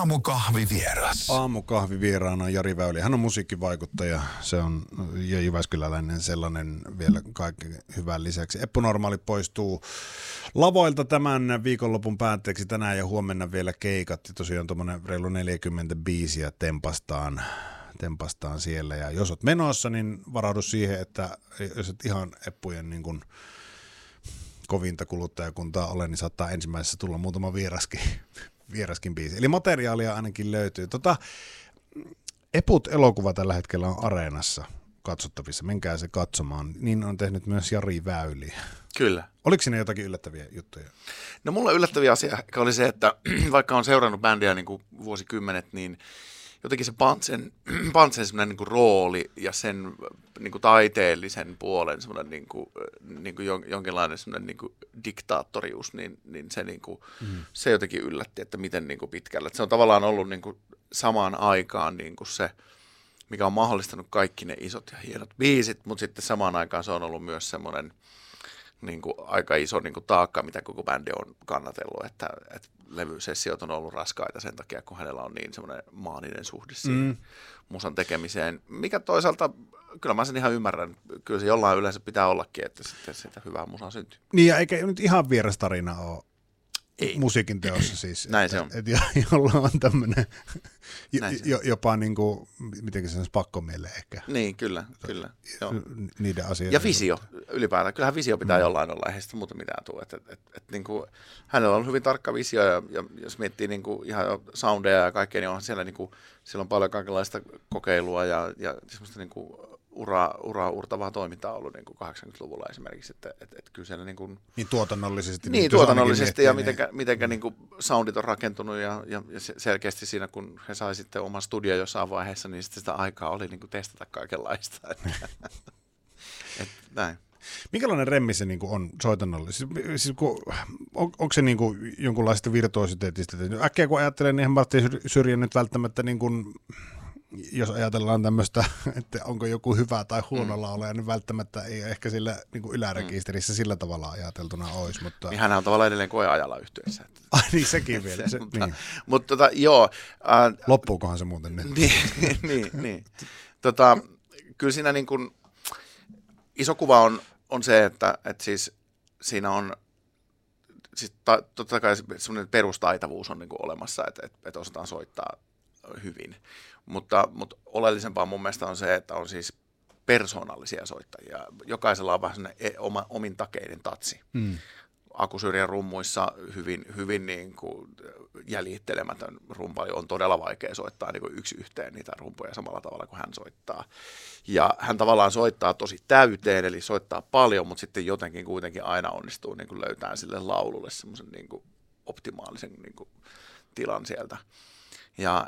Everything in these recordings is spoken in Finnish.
Aamukahvivieras. Aamukahvivieraana on Jari Väyli. Hän on musiikkivaikuttaja. Se on jyväskyläläinen sellainen vielä kaiken hyvän lisäksi. Eppu Normaali poistuu lavoilta tämän viikonlopun päätteeksi. Tänään ja huomenna vielä keikat. Ja tosiaan tuommoinen reilu 40 biisiä tempastaan siellä. Ja jos oot menossa, niin varaudu siihen, että jos et ihan Eppujen niin kuin kovinta kuluttajakuntaa ole, niin saattaa ensimmäisessä tulla muutama vieraskin biisi. Eli materiaalia ainakin löytyy. Eput-elokuva tällä hetkellä on Areenassa katsottavissa. Menkää se katsomaan. Niin on tehnyt myös Jari Väyli. Kyllä. Oliko siinä jotakin yllättäviä juttuja? No mulla yllättäviä asia oli se, että vaikka on seurannut bändiä niin kuin vuosikymmenet, niin jotenkin se Pantsen semmoinen niin kuin rooli ja sen niin kuin taiteellisen puolen semmoinen niin kuin jonkinlainen semmoinen niin kuin diktaattorius, niin se, niin kuin, se jotenkin yllätti, että miten niin kuin pitkällä. Että se on tavallaan ollut niin kuin samaan aikaan niin kuin se, mikä on mahdollistanut kaikki ne isot ja hienot biisit, mutta sitten samaan aikaan se on ollut myös semmoinen niin kuin aika iso niin kuin taakka, mitä koko bändi on kannatellut, että levysessiot on ollut raskaita sen takia, kun hänellä on niin semmoinen maaninen suhde siihen musan tekemiseen, mikä toisaalta, kyllä mä sen ihan ymmärrän, kyllä se jollain yleensä pitää ollakin, että sitten sitä hyvää musaa syntyy. Niin ja eikä nyt ihan vieras tarina ole. Ei. Musiikin teossa siis. Näin se on. Jolla on tämmöinen jopa niin kuin, mitenkin se on pakkomielle ehkä. Niin, kyllä. Joo. Niiden asioiden. Ja visio ylipäätään. Kyllähän visio pitää jollain olla, eihän sitä muuta mitään tule. Niin kuin, hänellä on hyvin tarkka visio ja jos miettii niin kuin ihan soundeja ja kaikkea, niin onhan siellä, niin kuin, siellä on paljon kaikenlaista kokeilua ja semmoista niin kuin uraa uurtavaa toimintaa ollut niin kuin 80-luvulla esimerkiksi, että kyllä siellä niin kuin niin tuotannollisesti. Niin, tuotannollisesti ja mitenkä niin kuin soundit on rakentunut ja selkeästi siinä, kun he sai sitten oman studio jossain vaiheessa, niin sitten sitä aikaa oli niin kuin testata kaikenlaista. Näin. Minkälainen remmi se niinku on soitannollisesti? Siis onko se niinku jonkunlaista virtuositeetista? Äkkiä kun ajattelen, niin eihän Martti Syrjä nyt välttämättä, niin kuin, jos ajatellaan tämmöistä, että onko joku hyvä tai huono laulaja, niin välttämättä ei ehkä sillä niin kuin ylärekisterissä sillä tavalla ajateltuna olisi. Mutta niin hän on tavallaan edelleen koeajalla yhtiössä. Ai niin, sekin vielä. Mutta joo. Loppuukohan se muuten nyt? niin. Kyllä siinä niin kuin iso kuva on se, että siis siinä on, siis totta kai semmoinen perustaitavuus on niin kuin olemassa, että osataan soittaa hyvin, mutta oleellisempaa mun mielestä on se, että on siis persoonallisia soittajia. Jokaisella on vähän semmoinen omintakeinen tatsi. Aku Syrjän rummuissa hyvin niin kuin jäljittelemätön rumpali on todella vaikea soittaa niin kuin yksi yhteen niitä rumpuja samalla tavalla kuin hän soittaa. Ja hän tavallaan soittaa tosi täyteen, eli soittaa paljon, mutta sitten jotenkin kuitenkin aina onnistuu niin kuin löytämään sille laululle semmoisen niin kuin optimaalisen niin kuin tilan sieltä. Ja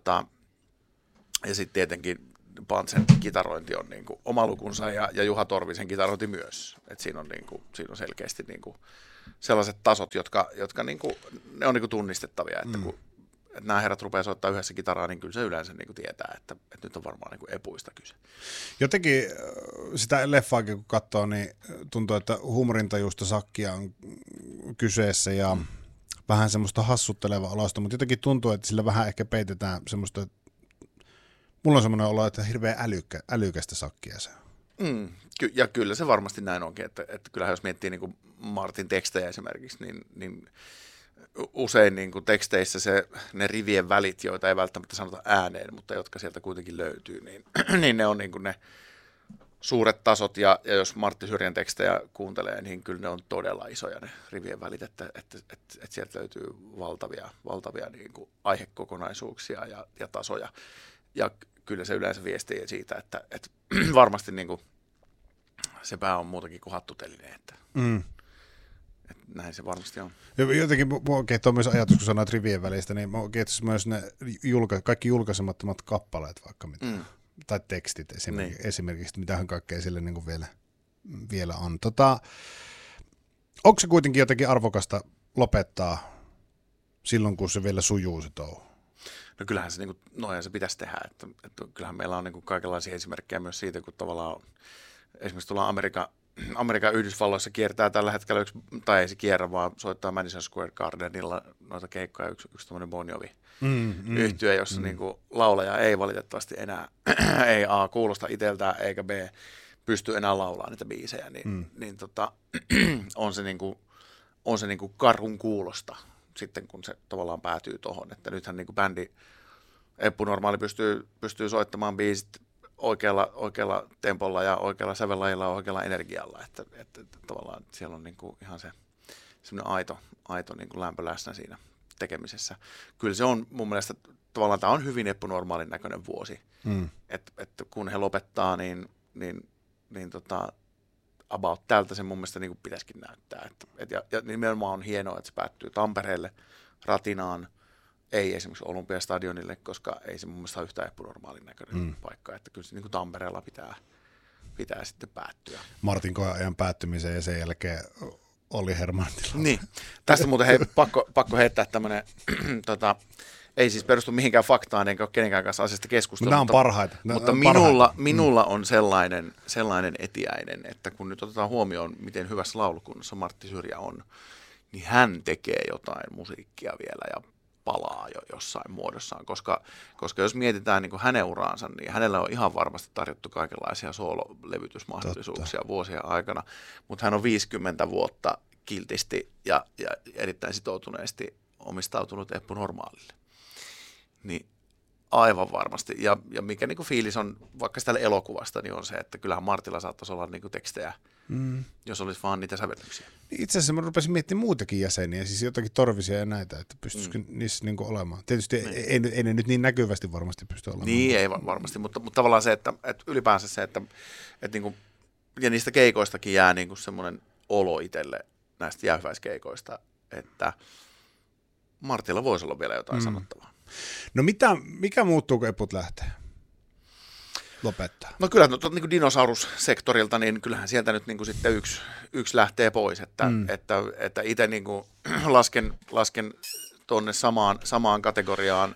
sitten tietenkin Pantsen kitarointi on niin kuin oma lukunsa ja Juha Torvisen kitarointi myös. Et siinä on siinä selkeästi niin kuin sellaiset tasot, jotka niin kuin, ne on niin kuin tunnistettavia, että kun nämä herrat rupeaa soittaa yhdessä kitaraa, niin kyllä se yleensä niin kuin tietää, että nyt on varmaan niin kuin epuista kyse. Jotenkin sitä leffaakin kun katsoo, niin tuntuu, että huumorintajuista sakkia on kyseessä ja vähän semmoista hassutteleva olosta, mutta jotenkin tuntuu, että sillä vähän ehkä peitetään semmoista, mulla on semmoinen olo, että hirveän älykästä sakkia se on. Ja kyllä se varmasti näin onkin, että kyllähän jos miettii niin kuin Martin tekstejä esimerkiksi, niin usein niin kuin teksteissä ne rivien välit, joita ei välttämättä sanota ääneen, mutta jotka sieltä kuitenkin löytyy, niin ne on niin kuin ne suuret tasot, ja jos Martti Syrjän tekstejä kuuntelee, niin kyllä ne on todella isoja ne rivien välit, että sieltä löytyy valtavia niin kuin aihekokonaisuuksia ja tasoja. Ja kyllä se yleensä viestii siitä, että varmasti niin kuin se pää on muutakin kuin hattuteline, että näin se varmasti on. Jotenkin tuo myös ajatus, kun sanoit rivien välistä, niin kiitos myös ne kaikki julkaisemattomat kappaleet vaikka mitä. Tai tekstit esimerkiksi, mitähän kaikkea sille niin kuin vielä on. Onko se kuitenkin jotenkin arvokasta lopettaa silloin, kun se vielä sujuu se touhu? No kyllähän se, niin kuin, se pitäisi tehdä. Että kyllähän meillä on niin kuin kaikenlaisia esimerkkejä myös siitä, kun tavallaan esimerkiksi tuolla Amerikan Yhdysvalloissa kiertää tällä hetkellä tai ei se kierrä, vaan soittaa Madison Square Gardenilla noita keikkoja, yksi tämmöinen Bon Jovi-yhtye, jossa niin kuin laulaja ei valitettavasti enää ei A kuulosta itseltään, eikä B pysty enää laulamaan niitä biisejä, niin on se niin kuin karhun kuulosta sitten, kun se tavallaan päätyy tohon, että nythän niin kuin bändi Eppu Normaali pystyy soittamaan biisit oikealla tempolla ja oikealla sävellajilla ja oikealla energialla, että tavallaan siellä on niin kuin ihan se semmoinen aito niin kuin lämpö läsnä siinä tekemisessä. Kyllä se on mun mielestä, tavallaan tämä on hyvin Eppu Normaalin näköinen vuosi, että kun he lopettaa, niin about tältä se mun mielestä niin kuin pitäisikin näyttää. Ja nimenomaan on hienoa, että se päättyy Tampereelle, Ratinaan, ei esimerkiksi Olympiastadionille, koska ei se mun mielestä ole yhtään Eppu Normaalin näköinen paikka, että kyllä se niin kuin Tampereella pitää sitten päättyä. Martin koeajan päättymiseen ja sen jälkeen Olli Hermantilla. Niin, tästä muuten pakko heittää tämmöinen, ei siis perustu mihinkään faktaan, enkä ole kenenkään kanssa asiasta keskustelua. Nämä on parhaita. Mutta minulla on sellainen etiäinen, että kun nyt otetaan huomioon, miten hyvässä laulukunnassa Martti Syrjä on, niin hän tekee jotain musiikkia vielä ja palaa jo jossain muodossaan, koska jos mietitään niin kuin hänen uraansa, niin hänellä on ihan varmasti tarjottu kaikenlaisia soololevytysmahdollisuuksia vuosien aikana, mutta hän on 50 vuotta kiltisti ja erittäin sitoutuneesti omistautunut Eppu Normaalille. Niin aivan varmasti. Ja mikä niin kuin fiilis on, vaikka sitä elokuvasta, niin on se, että kyllähän Martilla saattaisi olla niin kuin tekstejä, jos olisi vaan niitä sävellyksiä. Itse asiassa mä rupesin miettimään muutakin jäseniä, siis jotakin Torvisia ja näitä, että pystyisikö niissä niin kuin olemaan. Tietysti ei ne nyt niin näkyvästi varmasti pysty olemaan. Niin, ei varmasti, mutta tavallaan se, että ylipäänsä se, että niin kuin, ja niistä keikoistakin jää niin kuin semmoinen olo itselle näistä jäähyväiskeikoista, että Martilla voisi olla vielä jotain sanottavaa. No mikä muuttuu, kun Eput lähtee? Lopettaa. No kyllä niin kuin dinosaurussektorilta, niin kyllähän sieltä nyt niin kuin sitten yksi lähtee pois, että itse niin kuin lasken tuonne samaan kategoriaan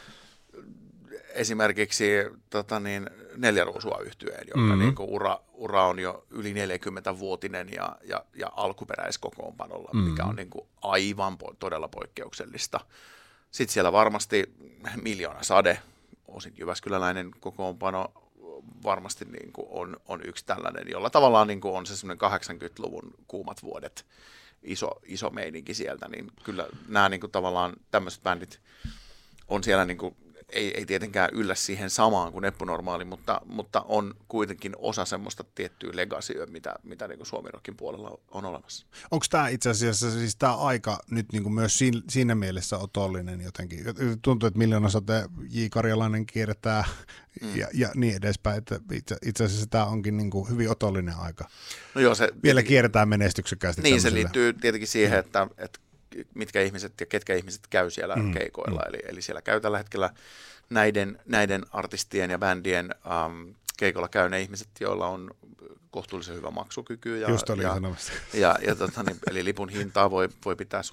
esimerkiksi Neljä Ruusua -yhtyeen, joka niin kuin ura on jo yli 40-vuotinen ja alkuperäiskokoonpanolla, mikä on niin kuin aivan todella poikkeuksellista. Sitten siellä varmasti Miljoona Sade, osin jyväskyläläinen kokoonpano, varmasti niin kuin on yksi tällainen, jolla tavallaan niin kuin on se semmoinen 80-luvun kuumat vuodet, iso meininki sieltä, niin kyllä nämä niin kuin tavallaan tämmöiset bändit on siellä, niin kuin, ei tietenkään yllä siihen samaan kuin Eppu Normaali, mutta on kuitenkin osa semmoista tiettyä legacyä, mitä niin kuin Suomi-rockin puolella on olemassa. Onko tämä itse asiassa siis tämä aika nyt niin kuin myös siinä mielessä otollinen jotenkin? Tuntuu, että Miljoona Sade, J. Karjalainen kiertää ja niin edespäin, että itse asiassa tämä onkin niin kuin hyvin otollinen aika. No joo, se vielä kierretään menestyksekkäästi. Niin, se liittyy tietenkin siihen, että mitkä ihmiset ja ketkä ihmiset käy siellä keikoilla. Eli siellä käy tällä hetkellä näiden artistien ja bändien keikoilla käy ne ihmiset, joilla on kohtuullisen hyvä maksukyky. Just olin sanomassa. Eli lipun hintaa voi pitää